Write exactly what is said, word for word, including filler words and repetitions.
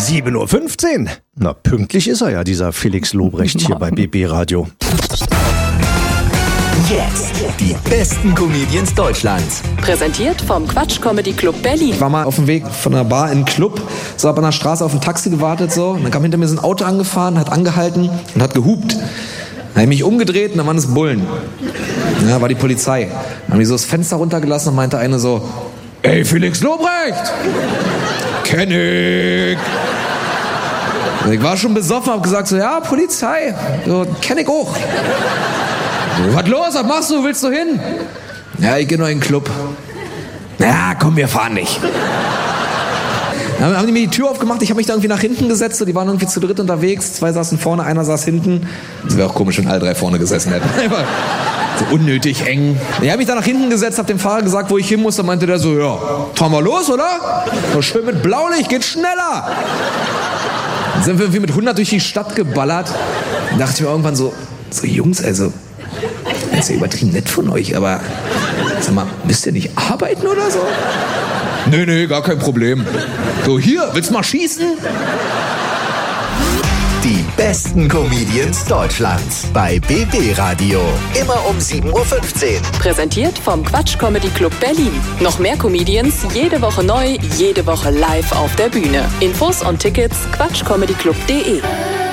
sieben Uhr fünfzehn. Na, pünktlich ist er ja, dieser Felix Lobrecht hier bei B B Radio. Jetzt die besten Comedians Deutschlands. Präsentiert vom Quatsch Comedy Club Berlin. Ich war mal auf dem Weg von der Bar in den Club, so hab an der Straße auf ein Taxi gewartet so. Und dann kam hinter mir so ein Auto angefahren, hat angehalten und hat gehupt. Dann habe ich mich umgedreht und dann waren es Bullen. Ja, war die Polizei. Dann haben die so das Fenster runtergelassen und meinte eine so: Ey, Felix Lobrecht! Kenn ich! Und ich war schon besoffen, hab gesagt so: Ja, Polizei, so, kenn ich auch. Was los? Was machst du? Willst du hin? Ja, ich gehe noch in den Club. Ja, komm, wir fahren nicht. Dann haben die mir die Tür aufgemacht, ich habe mich da irgendwie nach hinten gesetzt, so, die waren irgendwie zu dritt unterwegs, zwei saßen vorne, einer saß hinten. Das wäre auch komisch, wenn alle drei vorne gesessen hätten. So unnötig eng. Ich habe mich da nach hinten gesetzt, habe dem Fahrer gesagt, wo ich hin muss, dann meinte der so: Ja, fahren wir los, oder? So schön mit Blaulicht, geht schneller. Dann sind wir irgendwie mit hundert durch die Stadt geballert. Dann dachte ich mir irgendwann so, so Jungs, also, das ist ja übertrieben nett von euch, aber sag mal, müsst ihr nicht arbeiten oder so? Nee, nee, gar kein Problem. So, hier, willst du mal schießen? Die besten Comedians Deutschlands bei B B Radio. Immer um sieben Uhr fünfzehn. Präsentiert vom Quatsch Comedy Club Berlin. Noch mehr Comedians, jede Woche neu, jede Woche live auf der Bühne. Infos und Tickets quatschcomedyclub punkt de.